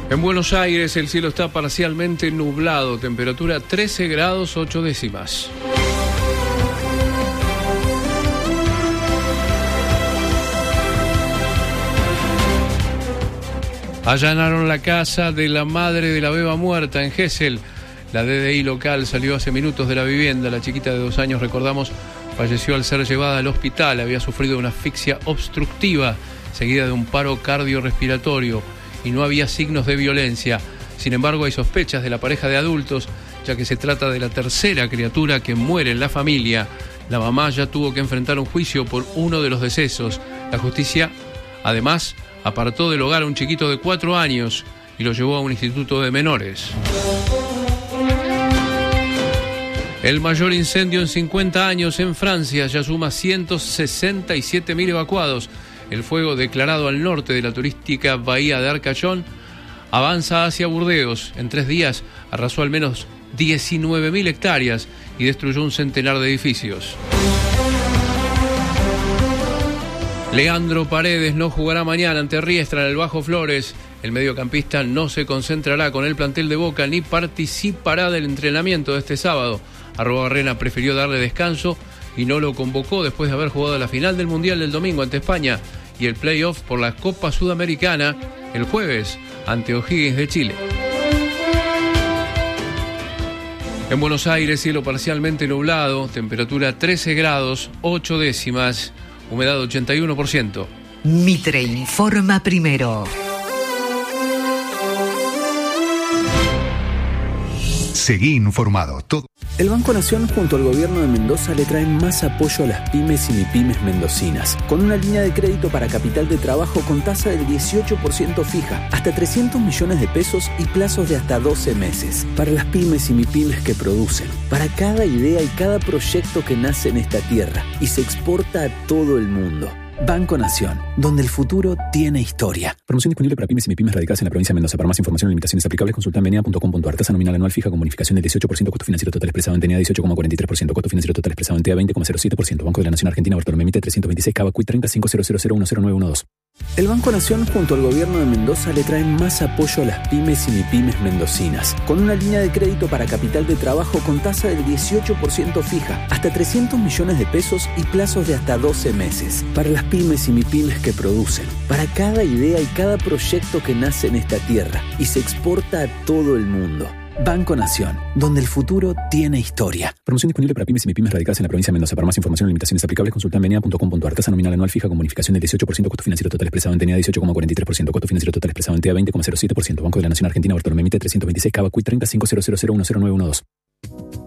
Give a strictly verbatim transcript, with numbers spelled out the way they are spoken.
En Buenos Aires el cielo está parcialmente nublado, temperatura trece grados ocho décimas. Allanaron la casa de la madre de la beba muerta en Gesell. La D D I local salió hace minutos de la vivienda. La chiquita de dos años, recordamos, falleció al ser llevada al hospital. Había sufrido una asfixia obstructiva seguida de un paro cardiorrespiratorio y no había signos de violencia. Sin embargo, hay sospechas de la pareja de adultos, ya que se trata de la tercera criatura que muere en la familia. La mamá ya tuvo que enfrentar un juicio por uno de los decesos. La justicia, además, apartó del hogar a un chiquito de cuatro años y lo llevó a un instituto de menores. El mayor incendio en cincuenta años en Francia ya suma ciento sesenta y siete mil evacuados. El fuego, declarado al norte de la turística bahía de Arcachón, avanza hacia Burdeos. En tres días arrasó al menos diecinueve mil hectáreas y destruyó un centenar de edificios. Leandro Paredes no jugará mañana ante Riestra en el Bajo Flores. El mediocampista no se concentrará con el plantel de Boca ni participará del entrenamiento de este sábado. Arrobarrena prefirió darle descanso y no lo convocó después de haber jugado la final del Mundial del domingo ante España y el playoff por la Copa Sudamericana el jueves ante O'Higgins de Chile. En Buenos Aires, cielo parcialmente nublado, temperatura trece grados ocho décimas. Humedad ochenta y uno por ciento. Mitre informa primero. Seguí informado. Todo. El Banco Nación junto al gobierno de Mendoza le traen más apoyo a las pymes y mipymes mendocinas, con una línea de crédito para capital de trabajo con tasa del dieciocho por ciento fija, hasta trescientos millones de pesos y plazos de hasta doce meses. Para las pymes y mipymes que producen, para cada idea y cada proyecto que nace en esta tierra y se exporta a todo el mundo. Banco Nación, donde el futuro tiene historia. Promoción disponible para pymes y mipymes radicadas en la provincia de Mendoza. Para más información y limitaciones aplicables, consulta en b n a punto com punto a r. Tasa nominal anual fija con bonificación del dieciocho por ciento, costo financiero total expresado en T N A dieciocho coma cuarenta y tres por ciento, costo financiero total expresado en T A veinte coma cero siete por ciento. Banco de la Nación Argentina, Bartolomé Mitre, trescientos veintiséis, Cava, Cuit treinta, cinco cero cero cero uno cero nueve uno dos. El Banco Nación junto al gobierno de Mendoza le traen más apoyo a las pymes y mipymes mendocinas, con una línea de crédito para capital de trabajo con tasa del dieciocho por ciento fija, hasta trescientos millones de pesos y plazos de hasta doce meses. Para las pymes y mipymes que producen, para cada idea y cada proyecto que nace en esta tierra y se exporta a todo el mundo. Banco Nación, donde el futuro tiene historia. Promoción disponible para pymes y mipymes radicadas en la provincia de Mendoza. Para más información y limitaciones aplicables, consulta en b n a punto com punto a r. Tasa nominal anual fija con bonificación del dieciocho por ciento, costo financiero total expresado en T N A dieciocho coma cuarenta y tres por ciento, costo financiero total expresado en T A veinte coma cero siete por ciento. Banco de la Nación Argentina, Bartolomé Mitre, trescientos veintiséis, Cava, Cuit treinta, cinco cero cero cero uno cero nueve uno dos.